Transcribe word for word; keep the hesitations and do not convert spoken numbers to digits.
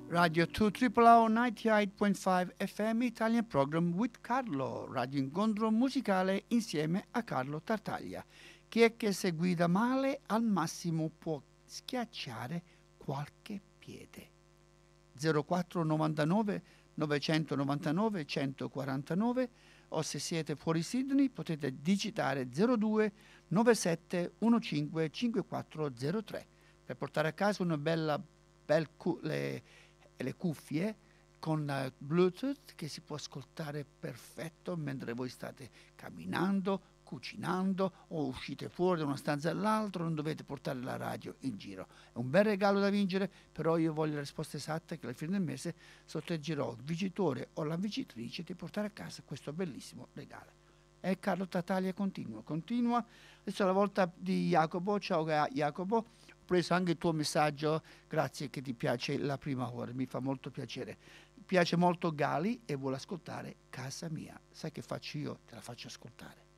Radio two Triple O ninety-eight point five F M Italian Program with Carlo, radio incontro musicale insieme a Carlo Tartaglia. Chi è che se guida male al massimo può schiacciare qualche piede. zero quattro novantanove novecentonovantanove centoquarantanove o se siete fuori Sydney potete digitare zero due novantasette quindici cinquantaquattro zero tre per portare a casa una bella bel cu- le, le cuffie con uh, Bluetooth che si può ascoltare perfetto mentre voi state camminando, cucinando o uscite fuori da una stanza all'altra, non dovete portare la radio in giro. È un bel regalo da vincere, però io voglio la risposta esatta che alla fine del mese sorteggerò il vincitore o la vincitrice di portare a casa questo bellissimo regalo. E Carlo Tartaglia continua, continua. Adesso è la volta di Jacopo. Ciao Jacopo, ho preso anche il tuo messaggio, grazie che ti piace la prima ora, mi fa molto piacere. Mi piace molto Gali e vuole ascoltare Casa Mia. Sai che faccio io? Te la faccio ascoltare.